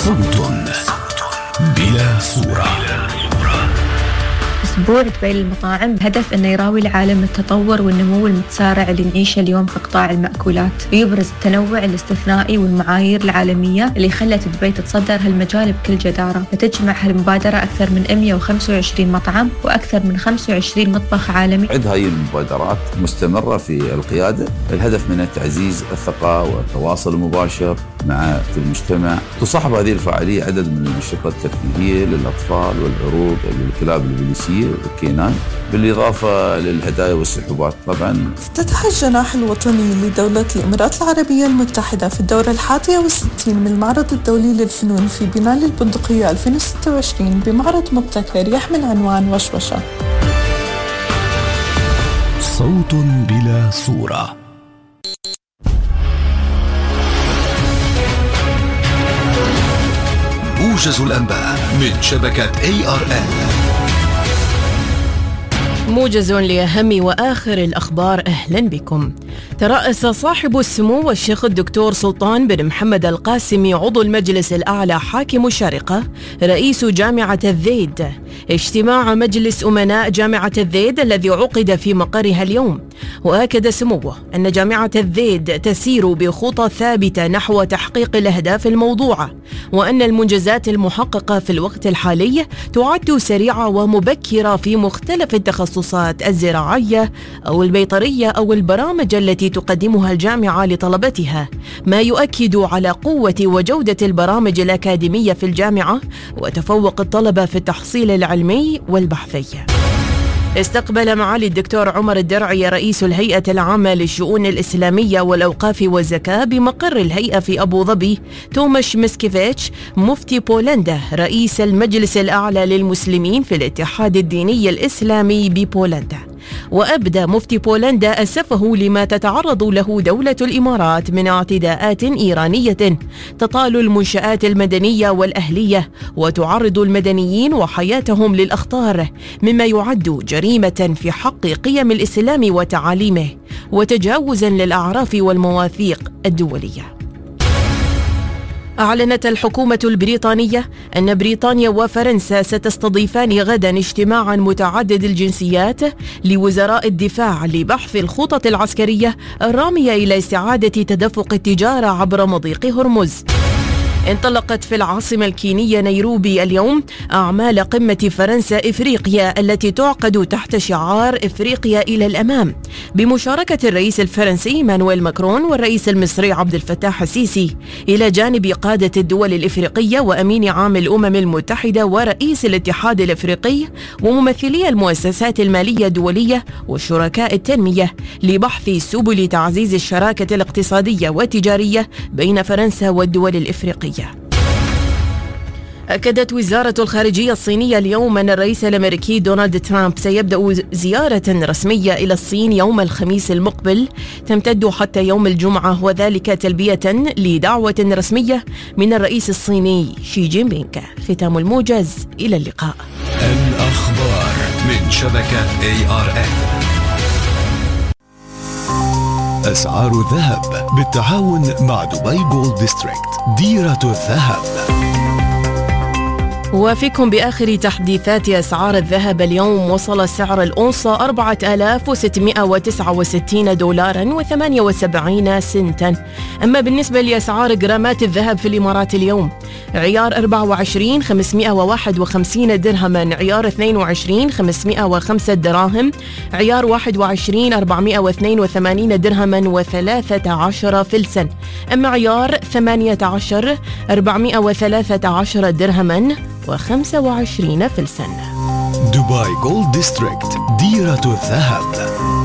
صوت بلا صورة. أسبوع دبي للمطاعم بهدف أنه يراوي العالم التطور والنمو المتسارع اللي نعيشه اليوم في قطاع المأكولات، ويبرز التنوع الاستثنائي والمعايير العالمية اللي خلت دبي تتصدر هالمجال بكل جدارة. فتجمع هالمبادرة أكثر من 125 مطعم وأكثر من 25 مطبخ عالمي. عد هاي المبادرات مستمرة في القيادة، الهدف منها تعزيز الثقة والتواصل المباشر مع المجتمع. تصاحب هذه الفعالية عدد من الأنشطة الترفيهية للأطفال والعروض للكلاب البوليسية والكينان، بالإضافة للهدايا والسحوبات. طبعا افتتح الجناح الوطني لدولة الإمارات العربية المتحدة في الدورة 61 من المعرض الدولي للفنون في بناء البندقية 2026 بمعرض مبتكر يحمل عنوان وشوشة. صوت بلا صورة. موجز الأنباء من شبكة ARN. موجز لأهم وآخر الأخبار. أهلا بكم. ترأس صاحب السمو الشيخ الدكتور سلطان بن محمد القاسمي عضو المجلس الأعلى حاكم الشارقة رئيس جامعة الذيد اجتماع مجلس أمناء جامعة الذيد الذي عقد في مقرها اليوم. وأكد سموه أن جامعة الذيد تسير بخطى ثابتة نحو تحقيق الأهداف الموضوعة، وأن المنجزات المحققة في الوقت الحالي تعد سريعة ومبكرة في مختلف التخصصات الزراعية أو البيطرية أو البرامج التي تقدمها الجامعة لطلبتها، ما يؤكد على قوة وجودة البرامج الأكاديمية في الجامعة وتفوق الطلبة في التحصيل العلمي والبحثي. استقبل معالي الدكتور عمر الدرعي رئيس الهيئة العامة للشؤون الإسلامية والأوقاف والزكاة بمقر الهيئة في أبو ظبي توماش ميسكيفيتش مفتي بولندا رئيس المجلس الأعلى للمسلمين في الاتحاد الديني الإسلامي ببولندا. وأبدى مفتي بولندا أسفه لما تتعرض له دولة الإمارات من اعتداءات إيرانية تطال المنشآت المدنية والأهلية وتعرض المدنيين وحياتهم للأخطار، مما يعد جريمة في حق قيم الإسلام وتعاليمه وتجاوزا للأعراف والمواثيق الدولية. أعلنت الحكومة البريطانية أن بريطانيا وفرنسا ستستضيفان غدا اجتماعا متعدد الجنسيات لوزراء الدفاع لبحث الخطط العسكرية الرامية إلى استعادة تدفق التجارة عبر مضيق هرمز. انطلقت في العاصمة الكينية نيروبي اليوم أعمال قمة فرنسا إفريقيا التي تعقد تحت شعار إفريقيا إلى الأمام، بمشاركة الرئيس الفرنسي مانويل ماكرون والرئيس المصري عبد الفتاح السيسي، إلى جانب قادة الدول الإفريقية وأمين عام الأمم المتحدة ورئيس الاتحاد الإفريقي وممثلي المؤسسات المالية الدولية وشركاء التنمية لبحث سبل تعزيز الشراكة الاقتصادية والتجارية بين فرنسا والدول الإفريقية. أكدت وزارة الخارجية الصينية اليوم أن الرئيس الأمريكي دونالد ترامب سيبدأ زيارة رسمية إلى الصين يوم الخميس المقبل تمتد حتى يوم الجمعة، وذلك تلبية لدعوة رسمية من الرئيس الصيني شي جين بينغ. ختام الموجز، إلى اللقاء. الأخبار من شبكة ARN. أسعار الذهب بالتعاون مع دبي جولد ديستريكت، ديرة الذهب. وفيكم بآخر تحديثات أسعار الذهب اليوم. وصل سعر الأونصة 4669 دولارا و78 سنتا. أما بالنسبة لأسعار جرامات الذهب في الإمارات اليوم، عيار 24 551 درهما، عيار 22 505 دراهم، عيار 21 482 درهما و13 فلسا. أما عيار 18 413 درهما و25 فلسا. دبي جولد ديستريكت، ديرة الذهب.